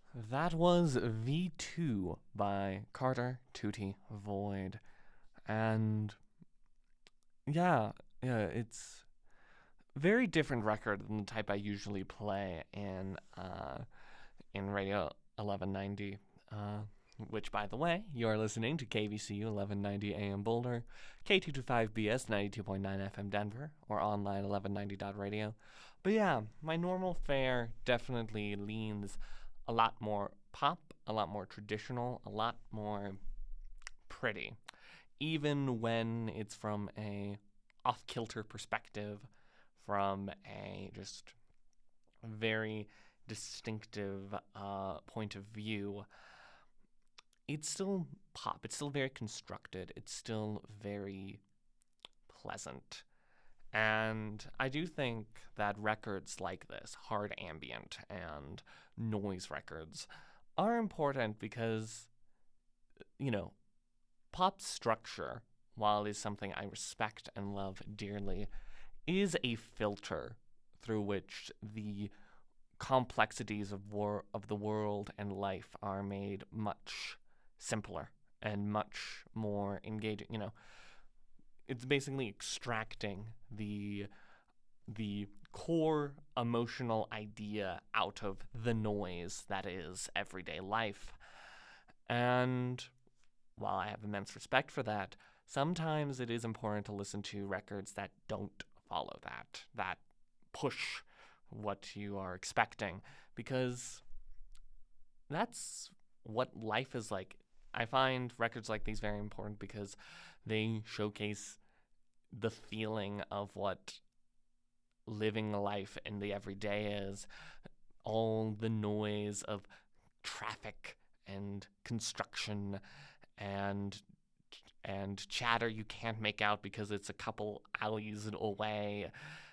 That was V2 by Carter Tutti Void. And yeah, yeah, it's a very different record than the type I usually play in Radio 1190. Which, by the way, you are listening to KVCU 1190 AM Boulder, K225BS 92.9 FM Denver, or online 1190.radio. But yeah, my normal fare definitely leans a lot more pop, a lot more traditional, a lot more pretty, even when it's from a off kilter perspective, from a just very distinctive point of view. It's still pop. It's still very constructed. It's still very pleasant. And I do think that records like this, hard ambient and noise records, are important because, you know, pop structure, while is something I respect and love dearly, is a filter through which the complexities of the world and life are made much simpler and much more engaging. It's basically extracting the core emotional idea out of the noise that is everyday life. And while I have immense respect for that, sometimes it is important to listen to records that don't follow that push what you are expecting, because that's what life is like. I find records like these very important because they showcase the feeling of what living life in the everyday is. All the noise of traffic and construction and chatter you can't make out because it's a couple alleys away.